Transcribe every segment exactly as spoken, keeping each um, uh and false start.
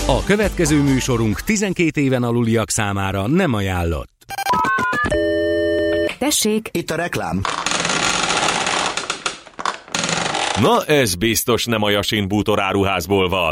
A következő műsorunk tizenkét éven aluliak számára nem ajánlott. Tessék! Itt a reklám. Na, ez biztos nem a Yasin bútoráruházból van.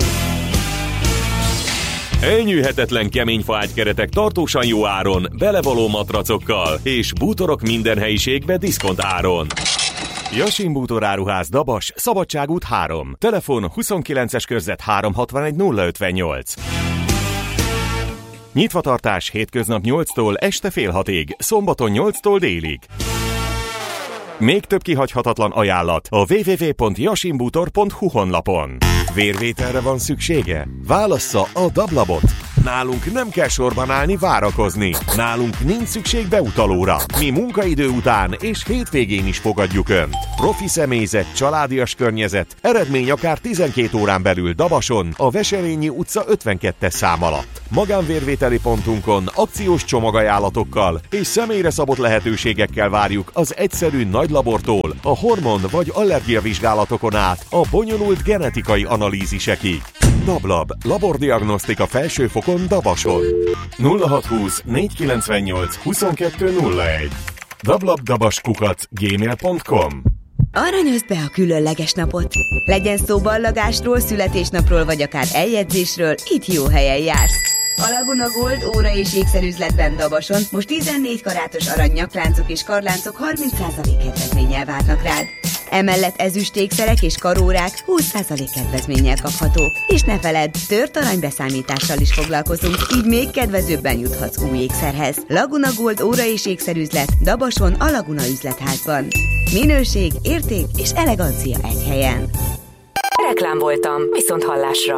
Elnyűhetetlen kemény faágykeretek tartósan jó áron, belevaló matracokkal és bútorok minden helyiségbe diszkont áron. Yasin bútoráruház, Dabas, Szabadságút három. Telefon huszonkilences körzet háromszázhatvanegy nulla ötvennyolc. Nyitvatartás hétköznap nyolctól este fél hatig, szombaton nyolctól délig. Még több kihagyhatatlan ajánlat a double-u double-u double-u pont yasin bútor pont hu honlapon. Vérvételre van szüksége? Válassza a Dablabot. Nálunk nem kell sorban állni, várakozni. Nálunk nincs szükség beutalóra. Mi munkaidő után és hétvégén is fogadjuk Önt. Profi személyzet, családias környezet, eredmény akár tizenkét órán belül Dabason, a Veselényi utca ötvenkettes szám alatt. Magánvérvételi pontunkon akciós csomagajánlatokkal és személyre szabott lehetőségekkel várjuk az egyszerű nagy labortól a hormon vagy allergiavizsgálatokon át a bonyolult genetikai analízisekig. Dablab, labordiagnosztika felsőfokon Dabason. nulla hatszázhúsz négyszázkilencvennyolc huszonkettő nulla egy dablabdabaskukac gmail pont com. Aranyozd be a különleges napot! Legyen szó ballagásról, születésnapról vagy akár eljegyzésről, itt jó helyen jársz. A Laguna Gold óra és ékszerüzletben Dabason most tizennégy karátos arany nyakláncok és karláncok harminc százalék kedvezménnyel várnak rád. Emellett ezüstékszerek és karórák húsz százalék kedvezménnyel kaphatók. És ne feledd, tört aranybeszámítással is foglalkozunk, így még kedvezőbben juthatsz új ékszerhez. Laguna Gold óra és ékszerüzlet Dabason a Laguna üzletházban. Minőség, érték és elegancia egy helyen. Reklám voltam, viszont hallásra.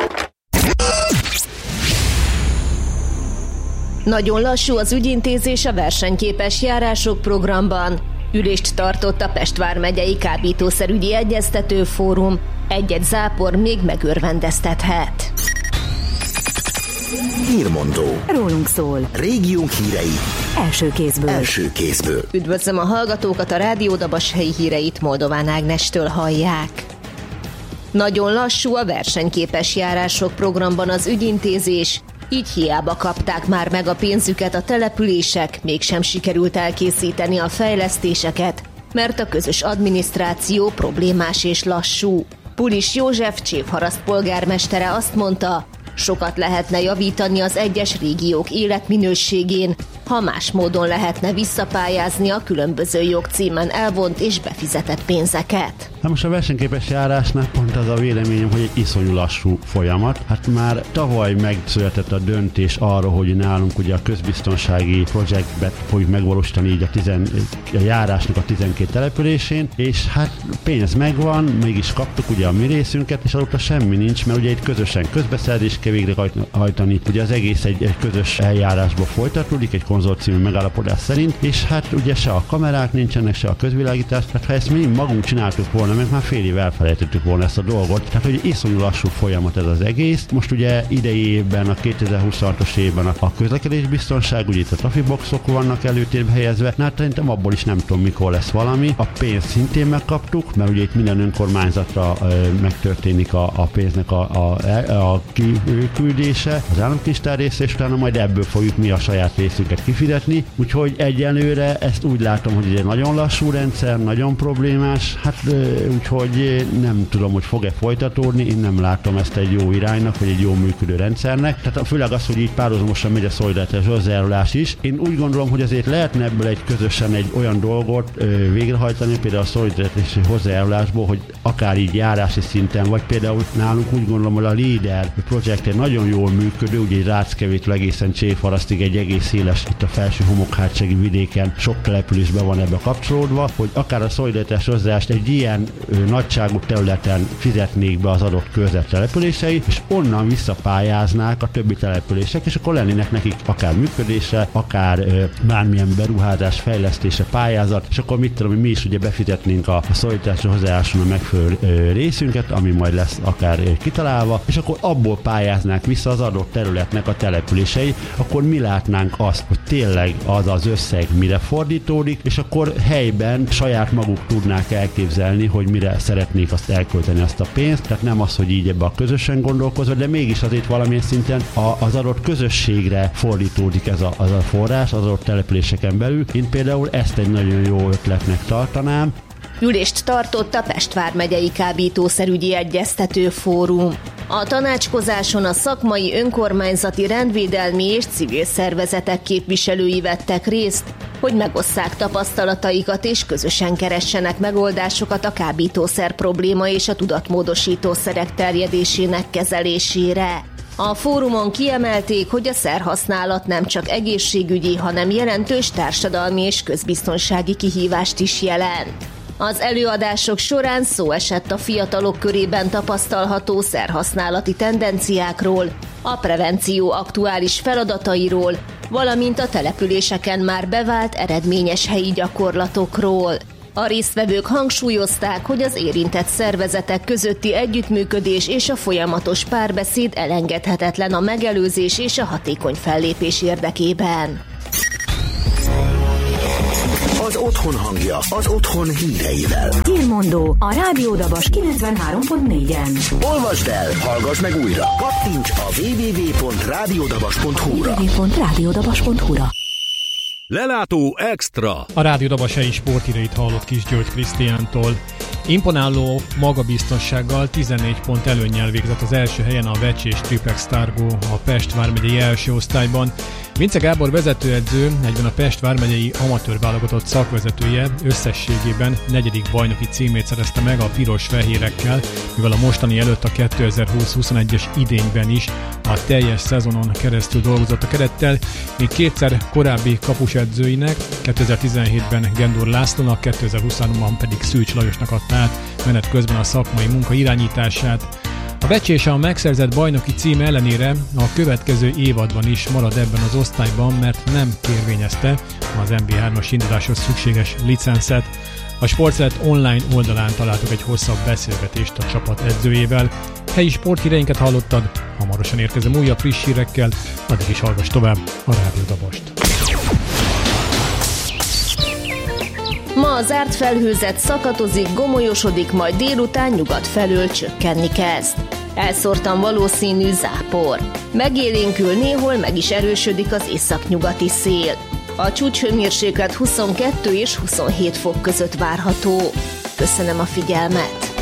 Nagyon lassú az ügyintézés a versenyképes járások programban. Ülést tartott a Pest vármegyei kábítószerügyi egyeztető fórum. Egy-egy zápor még megörvendeztethet. Hírmondó. Rólunk szól. Régiónk hírei. Első kézből. Első kézből. Üdvözlöm a hallgatókat, a Rádió Dabas helyi híreit Moldován Ágnestől hallják. Nagyon lassú a versenyképes járások programban az ügyintézés, így hiába kapták már meg a pénzüket a települések, mégsem sikerült elkészíteni a fejlesztéseket, mert a közös adminisztráció problémás és lassú. Pulis József Csévharaszt polgármestere azt mondta, sokat lehetne javítani az egyes régiók életminőségén, ha más módon lehetne visszapályázni a különböző jogcímen elvont és befizetett pénzeket. Na most a versenyképes járásnál pont az a véleményem, hogy egy iszonyú lassú folyamat. Hát már tavaly megszületett a döntés arra, hogy nálunk ugye a közbiztonsági projektbe fogjuk megvalósítani így a, tizen, a járásnak a tizenkét településén, és hát pénz megvan, mégis kaptuk ugye a mi részünket, és azóta semmi nincs, mert ugye itt közösen közbeszerzést kell végrehajtani, ugye az egész egy, egy közös eljárásba folytatódik, egy konzorciumi megállapodás szerint, és hát ugye se a kamerák nincsenek, se a közvilágítás, tehát ha ezt mi magunk csináltuk volna, meg már fél év elfelejtettük volna ezt a dolgot, tehát hogy iszonyú lassú folyamat ez az egész. Most ugye idei évben, a kétezer-huszonhatos évben a közlekedésbiztonság, ugye itt a trafiboxok vannak előtérbe helyezve, na hát szerintem abból is nem tudom mikor lesz valami. A pénzt szintén megkaptuk, mert ugye itt minden önkormányzatra ö, megtörténik a, a pénznek a, a, a kiküldése, az államkincstár része, és utána majd ebből fogjuk mi a saját részünket kifizetni, úgyhogy egyelőre ezt úgy látom, hogy ez egy nagyon lassú rendszer, nagyon problémás, hát úgyhogy nem tudom, hogy fog-e folytatódni, én nem látom ezt egy jó iránynak, vagy egy jó működő rendszernek. Tehát főleg az, hogy így párhuzamosan megy a szolidaritás hozzájárulás is. Én úgy gondolom, hogy azért lehetne ebből egy közösen egy olyan dolgot ö, végrehajtani, például a szolidaritási hozzájárulásból, hogy akár így járási szinten, vagy például nálunk úgy gondolom, hogy a LEADER projekt egy nagyon jól működő, ugye egy Ráckevétől egészen Csévharasztig egy egész széles, itt a felső homokhátsági vidéken sok településben van ebbe kapcsolódva, hogy akár a szolidaritás hozzájárulást egy ilyen ö, nagyságú területen fizetnék be az adott körzet települései, és onnan visszapályáznák a többi települések, és akkor lennének nekik akár működésre, akár ö, bármilyen beruházás, fejlesztése, pályázat, és akkor mit tudom, mi is ugye befizetnénk a, a szolidaritásra hozzájáruláson a megfelelő ö, részünket, ami majd lesz akár ö, kitalálva, és akkor abból pályáznák vissza az adott területnek a települései, akkor mi látnánk azt, hogy tényleg az az összeg mire fordítódik, és akkor helyben saját maguk tudnák elképzelni, hogy mire szeretnék azt elkölteni azt a pénzt. Tehát nem az, hogy így ebbe a közösen gondolkozva, de mégis azért valamilyen szinten az adott közösségre fordítódik ez a, az a forrás, az adott településeken belül. Én például ezt egy nagyon jó ötletnek tartanám. Ülést tartott a Pest vármegyei kábítószerügyi egyeztető fórum. A tanácskozáson a szakmai, önkormányzati, rendvédelmi és civil szervezetek képviselői vettek részt, hogy megosszák tapasztalataikat és közösen keressenek megoldásokat a kábítószer probléma és a tudatmódosítószerek terjedésének kezelésére. A fórumon kiemelték, hogy a szerhasználat nem csak egészségügyi, hanem jelentős társadalmi és közbiztonsági kihívást is jelent. Az előadások során szó esett a fiatalok körében tapasztalható szerhasználati tendenciákról, a prevenció aktuális feladatairól, valamint a településeken már bevált eredményes helyi gyakorlatokról. A résztvevők hangsúlyozták, hogy az érintett szervezetek közötti együttműködés és a folyamatos párbeszéd elengedhetetlen a megelőzés és a hatékony fellépés érdekében. Az otthon hangja, az otthon híreivel. Hírmondó a Rádió Dabas kilencvenhárom pont négyen. Olvasd el, hallgass meg újra. Kattints a double-u double-u double-u pont rádiódabas pont hu-ra. double-u double-u double-u pont rádiódabas pont hu-ra. Lelátó Extra. A Rádió Dabas helyi sporthíreit hallott Kis György Krisztiántól. Imponáló magabiztossággal tizennégy pont előnnyel végzett az első helyen a Vecsés Tripex Targo a Pest vármegyei első osztályban. Vince Gábor vezetőedző, egyben a Pest vármegyei amatőr válogatott szakvezetője összességében negyedik bajnoki címét szerezte meg a piros-fehérekkel, mivel a mostani előtt a kétezer-húsz-huszonegyes idényben is a teljes szezonon keresztül dolgozott a kerettel, míg kétszer korábbi kapusedzőinek, kétezer-tizenhétben Gendor Lászlónak, kétezer-huszonban pedig Szűcs Lajosnak adta át menet közben a szakmai munka irányítását. A Vecsés a megszerzett bajnoki cím ellenére a következő évadban is marad ebben az osztályban, mert nem kérvényezte az em bé hármas induláshoz szükséges licenszet. A Sportszeret online oldalán találtuk egy hosszabb beszélgetést a csapat edzőjével. Helyi sporthíreinket hallottad, hamarosan érkezem újabb friss hírekkel, addig is hallgass tovább a Rádió Dabast. Ma a zárt felhőzet szakatozik, gomolyosodik, majd délután nyugat felől csökkenni kezd. Elszórtan valószínű zápor. Megélénkül, néhol meg is erősödik az északnyugati szél. A csúcshőmérséklet huszonkettő és huszonhét fok között várható. Köszönöm a figyelmet!